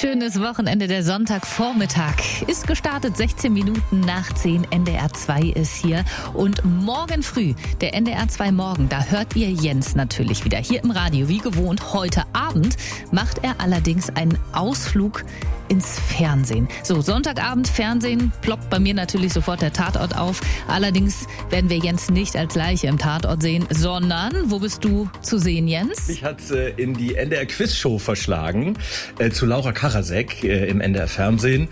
schönes Wochenende. Der Sonntagvormittag ist gestartet, 16 Minuten nach 10. NDR 2 ist hier. Und morgen früh, der NDR 2 Morgen, da hört ihr Jens natürlich wieder hier im Radio, wie gewohnt. Heute Abend macht er allerdings einen Ausflug ins Fernsehen. So, Sonntagabend Fernsehen, ploppt bei mir natürlich sofort der Tatort auf. Allerdings werden wir Jens nicht als Leiche im Tatort sehen, sondern, wo bist du zu sehen, Jens? Mich hat in die NDR Quizshow verschlagen, zu Laura Karasek im NDR Fernsehen.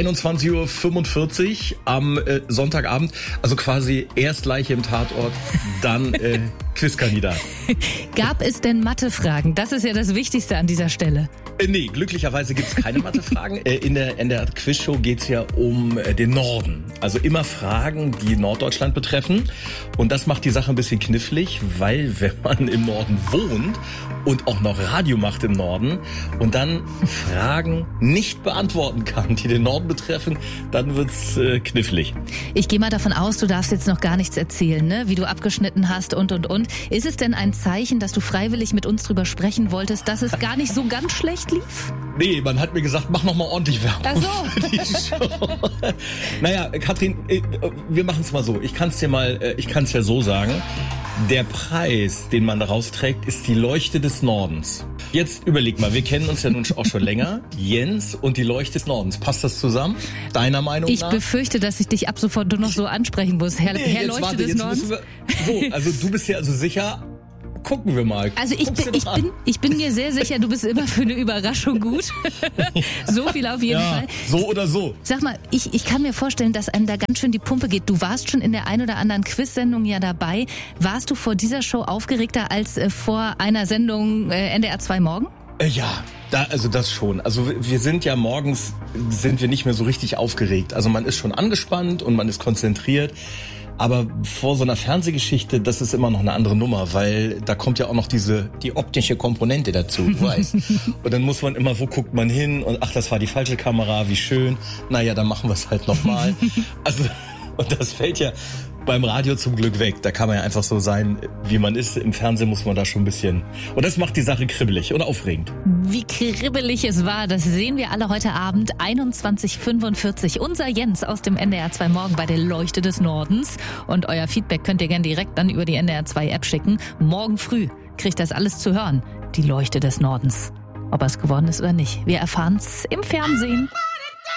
21.45 Uhr am Sonntagabend, also quasi erst Leiche im Tatort, dann Quizkandidat. Gab es denn Mathefragen? Das ist ja das Wichtigste an dieser Stelle. Nee, glücklicherweise gibt's keine Mathefragen. In der NDR Quizshow geht's ja um den Norden. Also immer Fragen, die Norddeutschland betreffen. Und das macht die Sache ein bisschen knifflig, weil wenn man im Norden wohnt und auch noch Radio macht im Norden und dann Fragen nicht beantworten kann, die den Norden betreffen, dann wird's knifflig. Ich gehe mal davon aus, du darfst jetzt noch gar nichts erzählen, ne? Wie du abgeschnitten hast und. Ist es denn ein Zeichen, dass du freiwillig mit uns drüber sprechen wolltest, dass es gar nicht so ganz schlecht lief? Nee, man hat mir gesagt, mach noch mal ordentlich Werbung. Ach so. Für die Show. Naja, Katrin, wir machen es mal so. Ich kann es ja so sagen. Der Preis, den man daraus trägt, ist die Leuchte des Nordens. Jetzt überleg mal, wir kennen uns ja nun auch schon länger. Jens und die Leuchte des Nordens. Passt das zusammen? Deiner Meinung nach? Ich befürchte, dass ich dich ab sofort nur noch so ansprechen muss. Herr Leuchte des Nordens. Also du bist ja also sicher. Gucken wir mal. Also ich bin mir sehr sicher, du bist immer für eine Überraschung gut. So viel auf jeden Fall. So oder so. Sag mal, ich kann mir vorstellen, dass einem da ganz schön die Pumpe geht. Du warst schon in der ein oder anderen Quiz-Sendung ja dabei. Warst du vor dieser Show aufgeregter als vor einer Sendung NDR 2 Morgen? Ja, das schon. Also wir sind ja morgens, sind wir nicht mehr so richtig aufgeregt. Also man ist schon angespannt und man ist konzentriert. Aber vor so einer Fernsehgeschichte, das ist immer noch eine andere Nummer, weil da kommt ja auch noch die optische Komponente dazu, du weißt. Und dann muss man immer, wo guckt man hin? Und ach, das war die falsche Kamera, wie schön. Naja, dann machen wir es halt nochmal. Also, und das fällt ja beim Radio zum Glück weg. Da kann man ja einfach so sein, wie man ist. Im Fernsehen muss man da schon ein bisschen. Und das macht die Sache kribbelig und aufregend. Wie kribbelig es war, das sehen wir alle heute Abend. 21.45 Uhr. Unser Jens aus dem NDR 2 Morgen bei der Leuchte des Nordens. Und euer Feedback könnt ihr gerne direkt dann über die NDR 2 App schicken. Morgen früh kriegt das alles zu hören. Die Leuchte des Nordens. Ob er es geworden ist oder nicht. Wir erfahren's im Fernsehen.